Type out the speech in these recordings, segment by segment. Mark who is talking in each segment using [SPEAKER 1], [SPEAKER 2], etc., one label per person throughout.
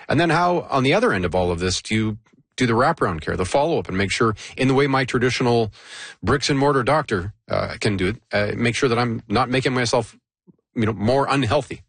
[SPEAKER 1] And then how, on the other end of all of this, do you do the wraparound care, the follow-up, and make sure, in the way my traditional bricks-and-mortar doctor can do it, make sure that I'm not making myself, more unhealthy?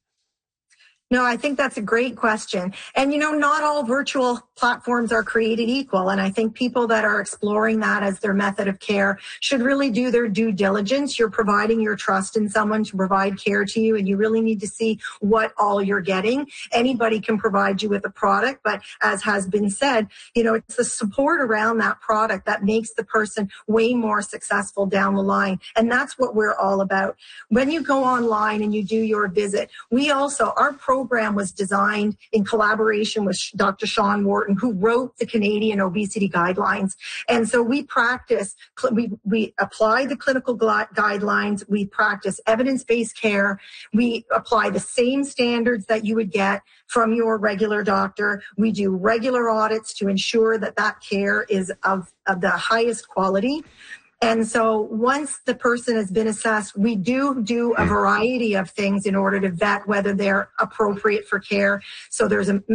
[SPEAKER 2] No, I think that's a great question. And, not all virtual platforms are created equal. And I think people that are exploring that as their method of care should really do their due diligence. You're providing your trust in someone to provide care to you, and you really need to see what all you're getting. Anybody can provide you with a product, but as has been said, it's the support around that product that makes the person way more successful down the line. And that's what we're all about. When you go online and you do your visit, our program was designed in collaboration with Dr. Sean Wharton, who wrote the Canadian Obesity Guidelines. And so we practice, we apply the clinical guidelines, we practice evidence-based care, we apply the same standards that you would get from your regular doctor. We do regular audits to ensure that care is of the highest quality. And so once the person has been assessed, we do a variety of things in order to vet whether they're appropriate for care. So there's a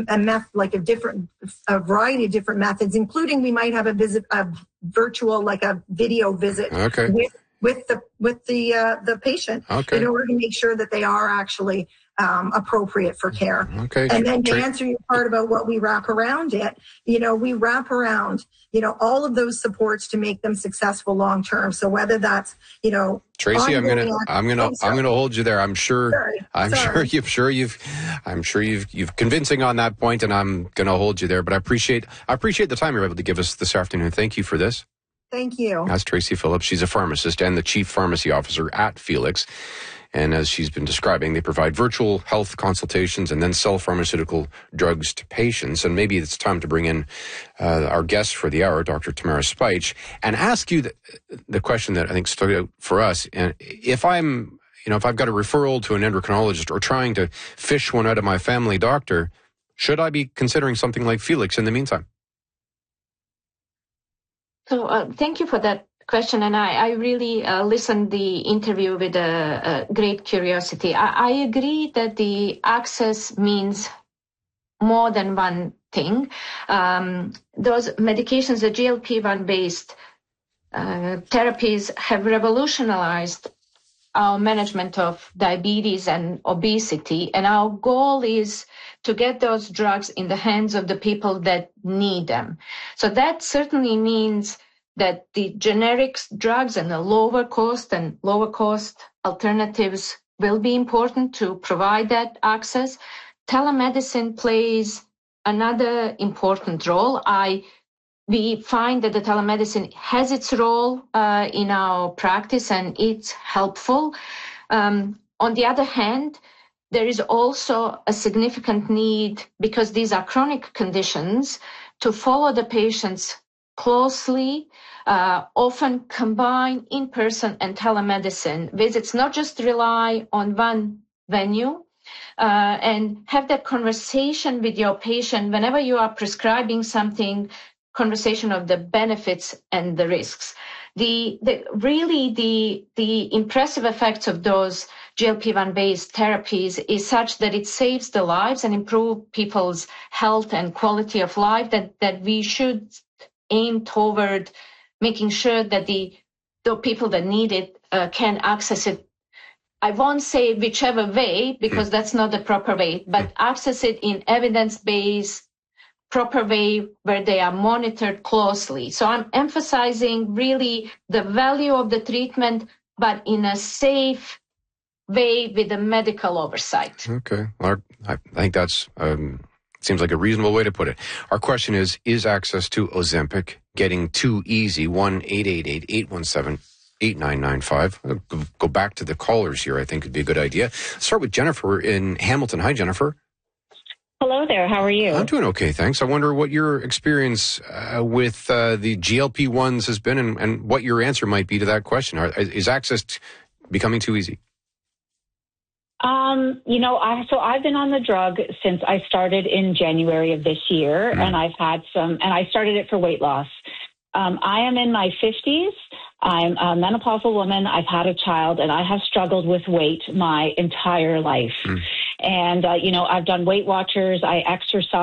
[SPEAKER 2] variety of different methods, including we might have a virtual, like a video visit with the patient in order to make sure that they are actually appropriate for care.
[SPEAKER 1] Okay.
[SPEAKER 2] And then to answer your part about what we wrap around it, we wrap around, all of those supports to make them successful long term. So whether that's,
[SPEAKER 1] Tracy, I'm gonna hold you there. I'm sure you've convincing on that point, and I'm gonna hold you there. But I appreciate the time you're able to give us this afternoon. Thank you for this.
[SPEAKER 2] Thank you.
[SPEAKER 1] That's Tracy Phillips. She's a pharmacist and the chief pharmacy officer at Felix. And as she's been describing, they provide virtual health consultations and then sell pharmaceutical drugs to patients. And maybe it's time to bring in our guest for the hour, Dr. Tamara Spych, and ask you the question that I think stood out for us. And if I've got a referral to an endocrinologist or trying to fish one out of my family doctor, should I be considering something like Felix in the meantime?
[SPEAKER 3] So thank you for that question, and I really listened the interview with a great curiosity. I agree that the access means more than one thing. Those medications, the GLP-1 based therapies, have revolutionized our management of diabetes and obesity, and our goal is to get those drugs in the hands of the people that need them. So that certainly means that the generic drugs and the lower cost alternatives will be important to provide that access. Telemedicine plays another important role. We find that the telemedicine has its role in our practice, and it's helpful. On the other hand, there is also a significant need, because these are chronic conditions, to follow the patients closely, often combine in-person and telemedicine visits, not just rely on one venue, and have that conversation with your patient whenever you are prescribing something, conversation of the benefits and the risks. The impressive effects of those GLP-1 based therapies is such that it saves the lives and improve people's health and quality of life, that we should aim toward making sure that the people that need it can access it. I won't say whichever way, because that's not the proper way, but access it in evidence-based, proper way where they are monitored closely. So I'm emphasizing really the value of the treatment, but in a safe way with a medical oversight.
[SPEAKER 1] Okay. Well, I think that's seems like a reasonable way to put it. Our question is access to Ozempic getting too easy? 1-888-817-8995. Go back to the callers here, I think would be a good idea. Start with Jennifer in Hamilton. Hi, Jennifer.
[SPEAKER 4] Hello there. How are you?
[SPEAKER 1] I'm doing okay, thanks. I wonder what your experience with the GLP-1s has been, and what your answer might be to that question. Is access becoming too easy?
[SPEAKER 4] I've been on the drug since I started in January of this year, and I've had and I started it for weight loss. I am in my 50s. I'm a menopausal woman. I've had a child, and I have struggled with weight my entire life. And, I've done Weight Watchers. I exercise.